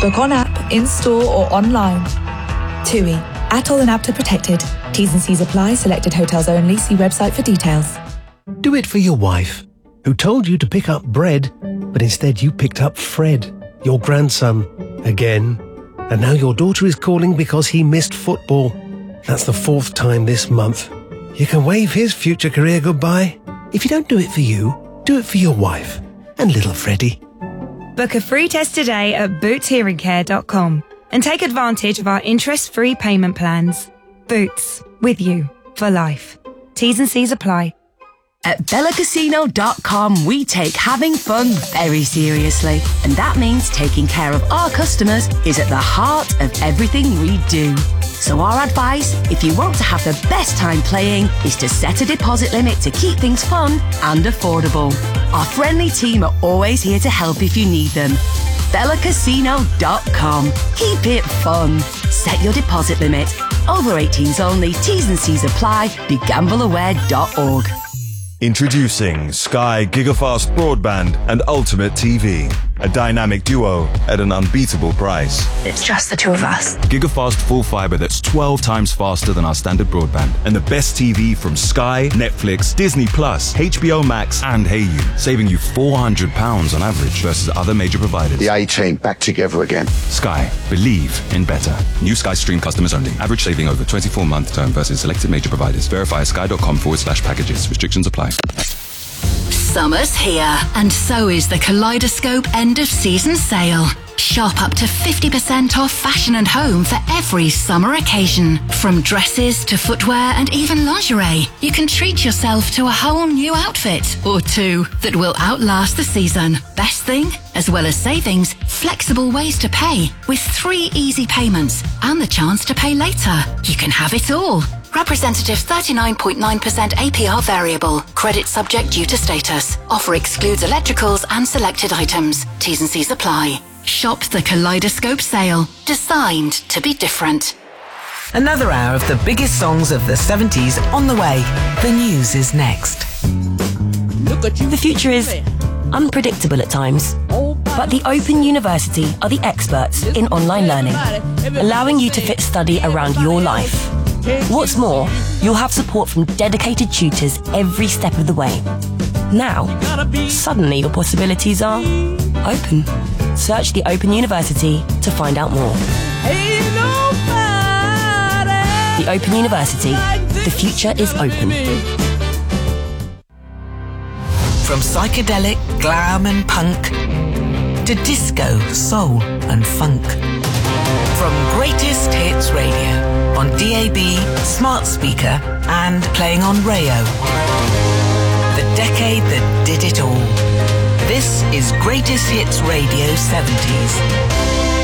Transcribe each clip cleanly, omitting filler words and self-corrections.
Book on app, in-store or online. TUI. ATOL and APTA protected. T's and C's apply. Selected hotels only. See website for details. Do it for your wife, who told you to pick up bread, but instead you picked up Fred, your grandson, again. And now your daughter is calling because he missed football. That's the 4th time this month. You can wave his future career goodbye. If you don't do it for you, do it for your wife and little Freddie. Book a free test today at bootshearingcare.com and take advantage of our interest-free payment plans. Boots, with you for life. T's and C's apply. At BellaCasino.com, we take having fun very seriously. And that means taking care of our customers is at the heart of everything we do. So our advice, if you want to have the best time playing, is to set a deposit limit to keep things fun and affordable. Our friendly team are always here to help if you need them. BellaCasino.com. Keep it fun. Set your deposit limit. Over 18s only. T's and C's apply. BeGambleAware.org. Introducing Sky Gigafast Broadband and Ultimate TV. A dynamic duo at an unbeatable price. It's just the two of us. Gigafast full fibre that's 12 times faster than our standard broadband. And the best TV from Sky, Netflix, Disney+, HBO Max and Hayu. Saving you £400 on average versus other major providers. The A-Team back together again. Sky. Believe in better. New Sky Stream customers only. Average saving over 24-month term versus selected major providers. Verify at sky.com/packages. Restrictions apply. Summer's here, and so is the Kaleidoscope end-of-season sale. Shop up to 50% off fashion and home for every summer occasion. From dresses to footwear and even lingerie, you can treat yourself to a whole new outfit or two that will outlast the season. Best thing, as well as savings, flexible ways to pay with 3 easy payments and the chance to pay later. You can have it all. Representative 39.9% APR variable. Credit subject due to status. Offer excludes electricals and selected items. T's and C's apply. Shop the Kaleidoscope sale. Designed to be different. Another hour of the biggest songs of the 70s on the way. The news is next. The future is unpredictable at times, but the Open University are the experts in online learning, allowing you to fit study around your life. What's more, you'll have support from dedicated tutors every step of the way. Now, suddenly your possibilities are open. Search the Open University to find out more. The Open University. The future is open. From psychedelic, glam and punk to disco, soul and funk. From Greatest Hits Radio on DAB, smart speaker and playing on Rayo. The decade that did it all. This is Greatest Hits Radio 70s.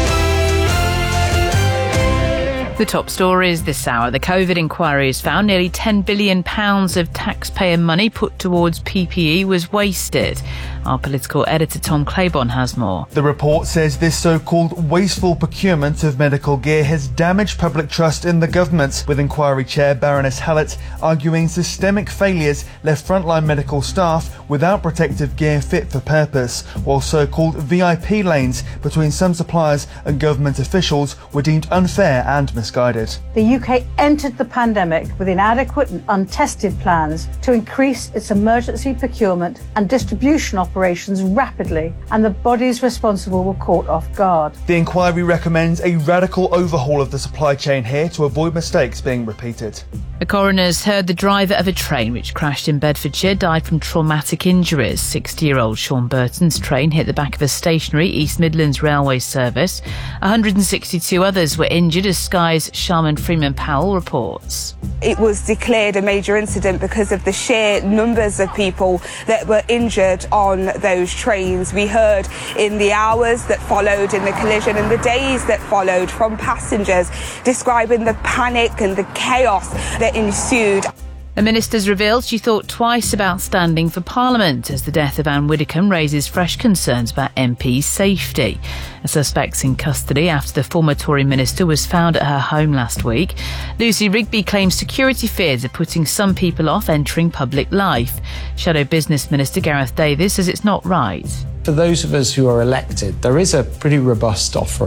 The top stories this hour. The COVID inquiry has found nearly £10 billion of taxpayer money put towards PPE was wasted. Our political editor Tom Claiborne has more. The report says this so-called wasteful procurement of medical gear has damaged public trust in the government, with inquiry chair Baroness Hallett arguing systemic failures left frontline medical staff without protective gear fit for purpose, while so-called VIP lanes between some suppliers and government officials were deemed unfair and misguided. The UK entered the pandemic with inadequate and untested plans to increase its emergency procurement and distribution operations rapidly, and the bodies responsible were caught off guard. The inquiry recommends a radical overhaul of the supply chain here to avoid mistakes being repeated. The coroner's heard the driver of a train which crashed in Bedfordshire died from traumatic injuries. 60-year-old Sean Burton's train hit the back of a stationary East Midlands railway service. 162 others were injured, as Sky's Sharman Freeman-Powell reports. It was declared a major incident because of the sheer numbers of people that were injured on those trains. We heard in the hours that followed in the collision and the days that followed from passengers describing the panic and the chaos that ensued. A minister's revealed she thought twice about standing for Parliament as the death of Anne Widdecombe raises fresh concerns about MPs' safety. A suspect's in custody after the former Tory minister was found at her home last week. Lucy Rigby claims security fears are putting some people off entering public life. Shadow Business Minister Gareth Davies says it's not right. For those of us who are elected, there is a pretty robust offering